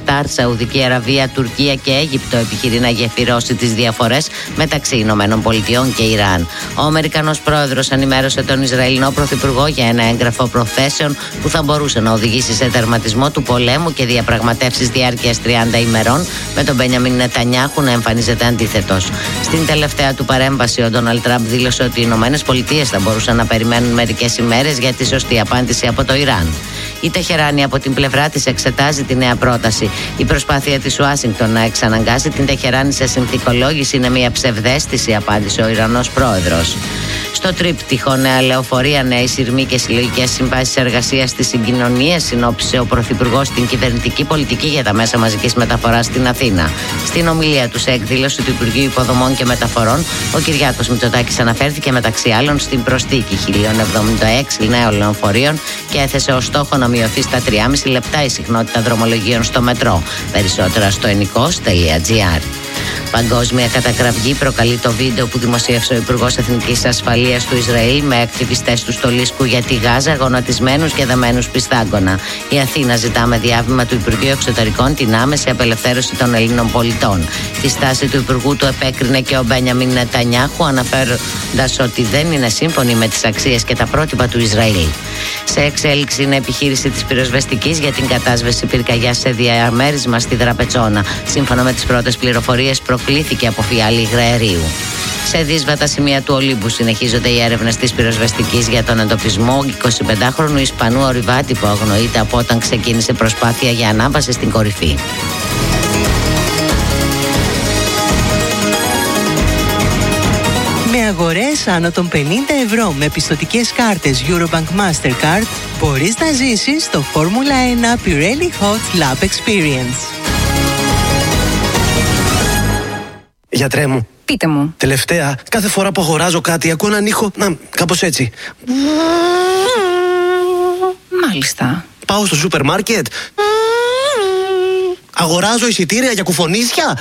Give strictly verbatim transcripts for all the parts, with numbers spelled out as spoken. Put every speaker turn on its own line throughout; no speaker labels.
Κατάρ, Σαουδική Αραβία, Τουρκία και Αίγυπτο επιχειρεί να γεφυρώσει τις διαφορές μεταξύ Ηνωμένων Πολιτειών και Ιράν. Ο Αμερικανός πρόεδρος ενημέρωσε τον Ισραηλινό πρωθυπουργό για ένα έγγραφο προθέσεων που θα μπορούσε να οδηγήσει σε τερματισμό του πολέμου και διαπραγματεύσεις διάρκειας τριάντα ημερών, με τον Μπένιαμιν Νετανιάχου να εμφανίζεται αντίθετος. Στην τελευταία του παρέμβαση, ο Ντόναλντ Τραμπ δήλωσε ότι οι Ηνωμένες Πολιτείες θα μπορούσαν να περιμένουν μερικές ημέρες για τη σωστή απάντηση από το Ιράν. Η Τεχεράνη από την πλευρά της εξετάζει τη νέα πρόταση. Η προσπάθεια της Ουάσιγκτον να εξαναγκάσει την Τεχεράνη σε συνθηκολόγηση είναι μια ψευδαίσθηση, απάντησε ο Ιρανός πρόεδρος. Στο τρίπτυχο Νέα Λεωφορεία, Νέοι Σειρμοί και Συλλογικές Συμβάσεις Εργασίας στις Συγκοινωνίες συνόψισε ο Πρωθυπουργός την κυβερνητική πολιτική για τα μέσα μαζικής μεταφοράς στην Αθήνα. Στην ομιλία του σε εκδήλωση του Υπουργείου Υποδομών και Μεταφορών, ο Κυριάκος Μητσοτάκης αναφέρθηκε μεταξύ άλλων στην προσθήκη χίλια εβδομήντα έξι νέων λεωφορείων και έθεσε ως στόχο να μειωθεί στα τρία και μισό λεπτά η συχνότητα δρομολογίων στο μετρό. Περισσότερα στο ενικός τελεία τζι άρ. Παγκόσμια κατακραυγή προκαλεί το βίντεο που δημοσίευσε ο Υπουργός Εθνικής Ασφαλείας του Ισραήλ με ακτιβιστές του στολίσκου για τη Γάζα, γονατισμένους και δεμένους πιστάγκωνα. Η Αθήνα ζητά με διάβημα του Υπουργείου Εξωτερικών την άμεση απελευθέρωση των Ελλήνων πολιτών. Τη στάση του Υπουργού του επέκρινε και ο Μπένιαμιν Νετανιάχου, αναφέροντας ότι δεν είναι σύμφωνοι με τις αξίες και τα πρότυπα του Ισραήλ. Σε εξέλιξη είναι επιχείρηση της πυροσβεστικής για την κατάσβεση πυρκαγιάς σε διαμέρισμα στη Δραπετσόνα. Σύμφωνα με τις πρώτες πληροφορίες, προκλήθηκε από φιάλη υγραερίου. Σε δύσβατα σημεία του Ολύμπου συνεχίζονται οι έρευνες της πυροσβεστικής για τον εντοπισμό εικοσιπεντάχρονου Ισπανού ορειβάτη που αγνοείται από όταν ξεκίνησε προσπάθεια για ανάβαση στην κορυφή.
Με αγορές άνω των πενήντα ευρώ με πιστωτικές κάρτες Eurobank Mastercard μπορείς να ζήσεις το Φόρμουλα ένα Pirelli Hot Lap Experience.
Γιατρέ μου.
Πείτε μου.
Τελευταία, κάθε φορά που αγοράζω κάτι ακούω έναν ήχο, να, κάπως έτσι.
Μάλιστα.
Πάω στο σούπερ μάρκετ. Αγοράζω εισιτήρια για κουφονίσια.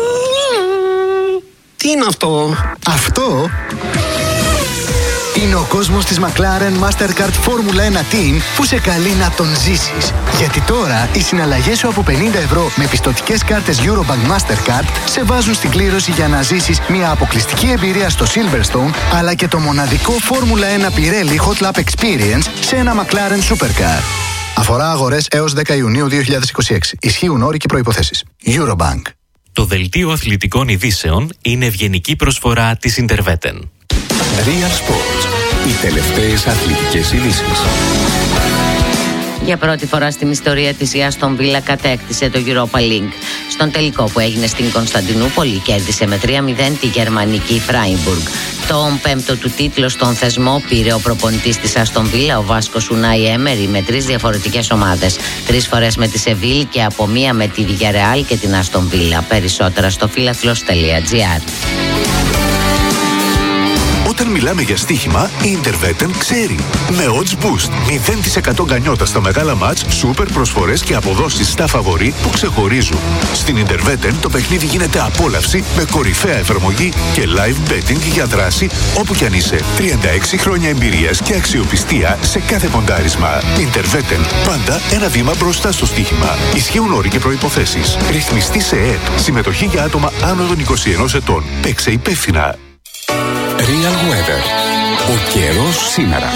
Τι είναι αυτό?
Αυτό είναι ο κόσμος της McLaren Mastercard Φόρμουλα ένα Team που σε καλεί να τον ζήσεις. Γιατί τώρα οι συναλλαγές σου από πενήντα ευρώ με πιστωτικές κάρτες Eurobank Mastercard σε βάζουν στην κλήρωση για να ζήσεις μια αποκλειστική εμπειρία στο Silverstone, αλλά και το μοναδικό Φόρμουλα ένα Pirelli Hot Lap Experience σε ένα McLaren Supercar. Αφορά αγορές έως δέκα Ιουνίου δύο χιλιάδες είκοσι έξι. Ισχύουν όροι και προϋποθέσεις. Eurobank.
Το δελτίο αθλητικών ειδήσεων είναι ευγενική προσφορά της Interveten.
Real Sports. Οι τελευταίες αθλητικές ειδήσεις.
Για πρώτη φορά στην ιστορία της, η Άστον Βίλα κατέκτησε το Europa League. Στον τελικό που έγινε στην Κωνσταντινούπολη, κέρδισε με τρία μηδέν τη γερμανική Φράιμπουργκ. Τον πέμπτο του τίτλο στον θεσμό πήρε ο προπονητής της Άστον Βίλα, ο Βάσκος Ουνάι Έμερι, με τρεις διαφορετικές ομάδες. Τρεις φορές με τη Σεβίλη και από μία με τη Villarreal και την Άστον Βίλα. Περισσότερα στο φίλαθλος τελεία τζι άρ.
Όταν μιλάμε για στοίχημα, η Interveten ξέρει. Με Odds Boost, μηδέν τοις εκατό γκανιότα στα μεγάλα μάτς, σούπερ προσφορές και αποδόσεις στα φαβορί που ξεχωρίζουν. Στην Interveten το παιχνίδι γίνεται απόλαυση με κορυφαία εφαρμογή και live betting για δράση όπου κι αν είσαι. τριάντα έξι χρόνια εμπειρίας και αξιοπιστία σε κάθε ποντάρισμα. Interveten, πάντα ένα βήμα μπροστά στο στοίχημα. Ισχύουν όροι και προϋποθέσεις. Ρυθμιστή σε ΕΕΠ. Συμμετοχή για άτομα άνω των είκοσι ενός ετών. Παίξε υπεύθυνα.
Real Weather. Ο καιρός σήμερα.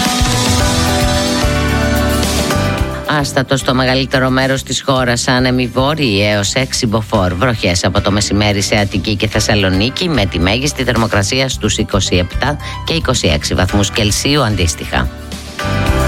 Άστατο στο μεγαλύτερο μέρος της χώρας, άνεμοι βόρειοι έως έξι μποφόρ. Βροχές από το μεσημέρι σε Αττική και Θεσσαλονίκη, με τη μέγιστη θερμοκρασία στους είκοσι επτά και είκοσι έξι βαθμούς Κελσίου αντίστοιχα.